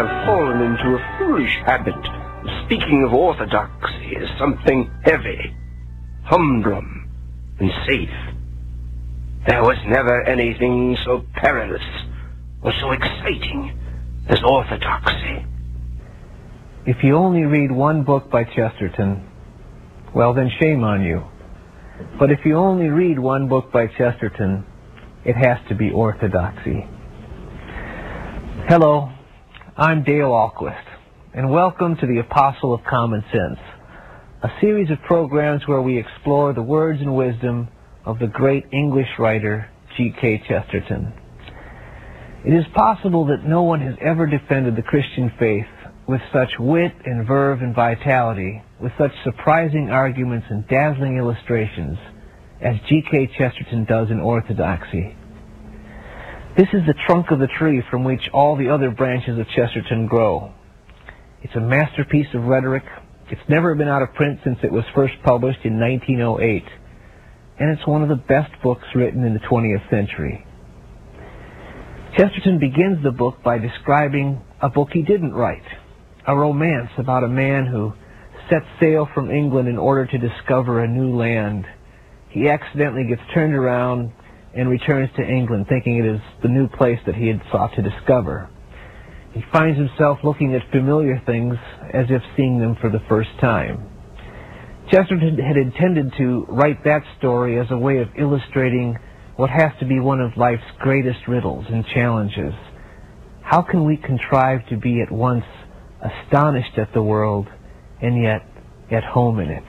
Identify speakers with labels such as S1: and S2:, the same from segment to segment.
S1: have fallen into a foolish habit of speaking of orthodoxy as something heavy, humdrum, and safe. There was never anything so perilous or so exciting as orthodoxy.
S2: If you only read one book by Chesterton, well then shame on you. But if you only read one book by Chesterton, it has to be orthodoxy. Hello, I'm Dale Ahlquist, and welcome to the Apostle of Common Sense, a series of programs where we explore the words and wisdom of the great English writer G.K. Chesterton. It is possible that no one has ever defended the Christian faith with such wit and verve and vitality, with such surprising arguments and dazzling illustrations as G.K. Chesterton does in Orthodoxy. This is the trunk of the tree from which all the other branches of Chesterton grow. It's a masterpiece of rhetoric. It's never been out of print since it was first published in 1908. And it's one of the best books written in the 20th century. Chesterton begins the book by describing a book he didn't write, a romance about a man who sets sail from England in order to discover a new land. He accidentally gets turned around and returns to England, thinking it is the new place that he had sought to discover. He finds himself looking at familiar things as if seeing them for the first time. Chesterton had intended to write that story as a way of illustrating what has to be one of life's greatest riddles and challenges. How can we contrive to be at once astonished at the world and yet at home in it?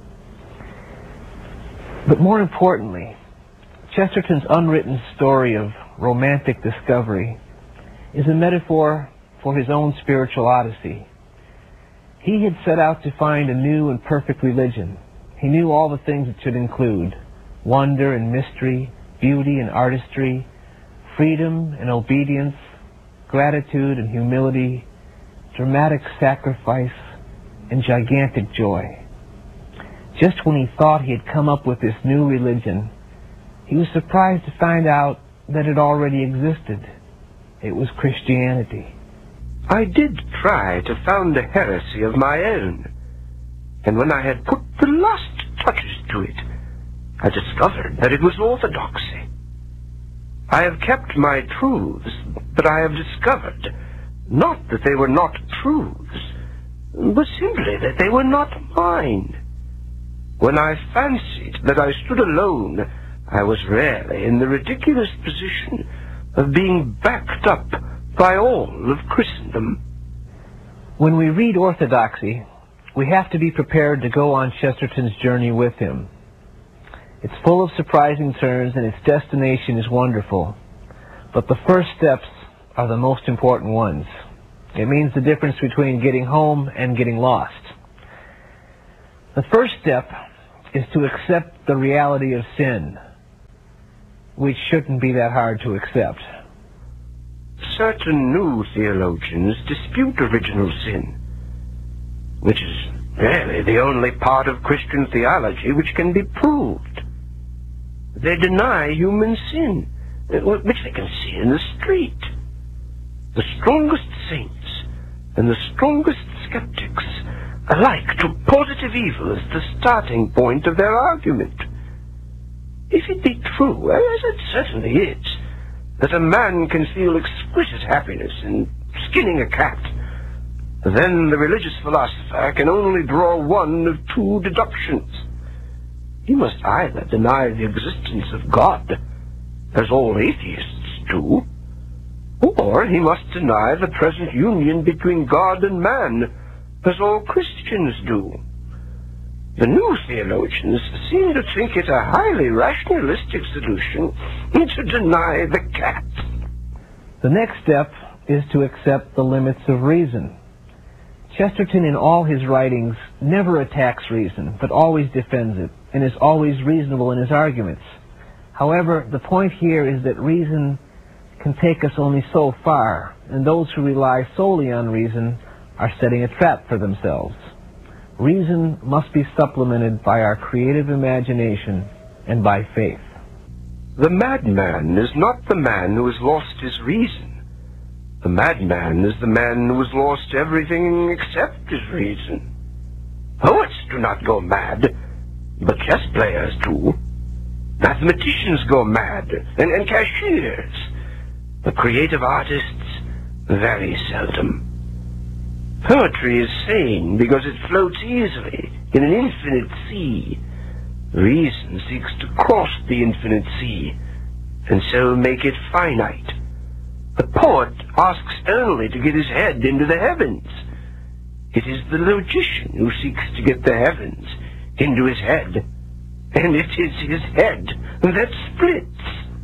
S2: But more importantly, Chesterton's unwritten story of romantic discovery is a metaphor for his own spiritual odyssey. He had set out to find a new and perfect religion. He knew all the things it should include: wonder and mystery, beauty and artistry, freedom and obedience, gratitude and humility, dramatic sacrifice, and gigantic joy. Just when he thought he had come up with this new religion, he was surprised to find out that it already existed. It was Christianity.
S1: I did try to found a heresy of my own, and when I had put the last touches to it, I discovered that it was orthodoxy. I have kept my truths, but I have discovered not that they were not truths, but simply that they were not mine. When I fancied that I stood alone, I was rarely in the ridiculous position of being backed up by all of Christendom.
S2: When we read Orthodoxy, we have to be prepared to go on Chesterton's journey with him. It's full of surprising turns and its destination is wonderful. But the first steps are the most important ones. It means the difference between getting home and getting lost. The first step is to accept the reality of sin, which shouldn't be that hard to accept.
S1: Certain new theologians dispute original sin, which is really the only part of Christian theology which can be proved. They deny human sin, which they can see in the street. The strongest saints and the strongest skeptics alike took positive evil as the starting point of their argument. If it be true, as it certainly is, that a man can feel exquisite happiness in skinning a cat, then the religious philosopher can only draw one of two deductions. He must either deny the existence of God, as all atheists do, or he must deny the present union between God and man, as all Christians do. The new theologians seem to think it a highly rationalistic solution to deny the cat.
S2: The next step is to accept the limits of reason. Chesterton, in all his writings, never attacks reason, but always defends it, and is always reasonable in his arguments. However, the point here is that reason can take us only so far, and those who rely solely on reason are setting a trap for themselves. Reason must be supplemented by our creative imagination and by faith.
S1: The madman is not the man who has lost his reason, A madman is the man who has lost everything except his reason. Poets do not go mad, but chess players do. Mathematicians go mad, and cashiers. But creative artists, very seldom. Poetry is sane because it floats easily in an infinite sea. Reason seeks to cross the infinite sea, and so make it finite. The poet asks only to get his head into the heavens. It is the logician who seeks to get the heavens into his head, and it is his head that splits.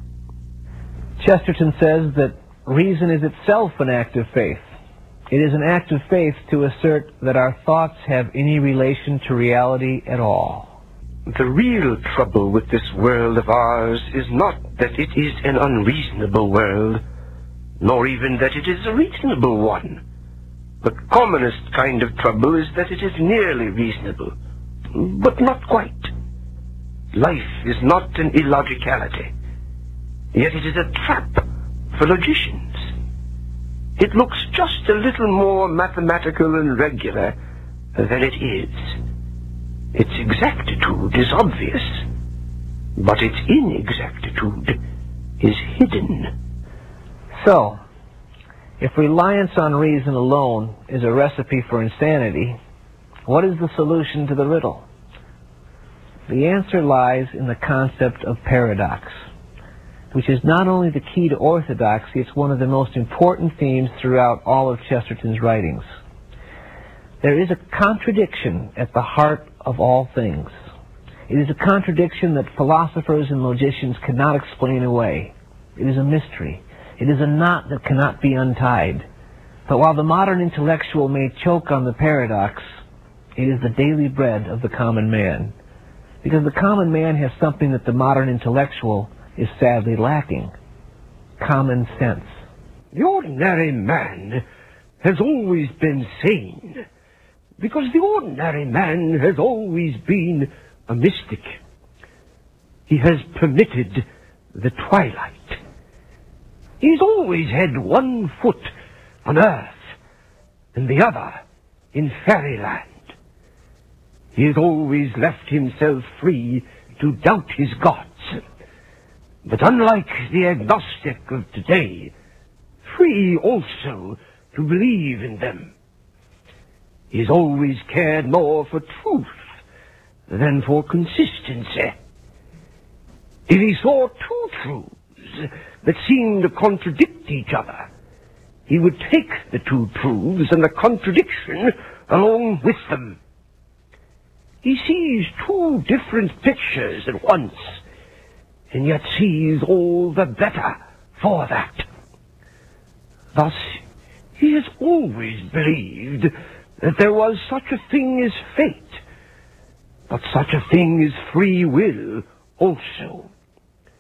S2: Chesterton says that reason is itself an act of faith. It is an act of faith to assert that our thoughts have any relation to reality at all.
S1: The real trouble with this world of ours is not that it is an unreasonable world, nor even that it is a reasonable one. The commonest kind of trouble is that it is nearly reasonable, but not quite. Life is not an illogicality, yet it is a trap for logicians. It looks just a little more mathematical and regular than it is. Its exactitude is obvious, but its inexactitude is hidden.
S2: So, if reliance on reason alone is a recipe for insanity, what is the solution to the riddle? The answer lies in the concept of paradox, which is not only the key to orthodoxy, it's one of the most important themes throughout all of Chesterton's writings. There is a contradiction at the heart of all things. It is a contradiction that philosophers and logicians cannot explain away. It is a mystery. It is a knot that cannot be untied. But while the modern intellectual may choke on the paradox, it is the daily bread of the common man. Because the common man has something that the modern intellectual is sadly lacking: common sense.
S1: The ordinary man has always been sane, because the ordinary man has always been a mystic. He has permitted the twilight. He's always had one foot on earth and the other in fairyland. He has always left himself free to doubt his gods. But unlike the agnostic of today, free also to believe in them. He has always cared more for truth than for consistency. If he saw two truths that seemed to contradict each other, he would take the two truths and the contradiction along with them. He sees two different pictures at once, and yet sees all the better for that. Thus, he has always believed that there was such a thing as fate, but such a thing as free will also.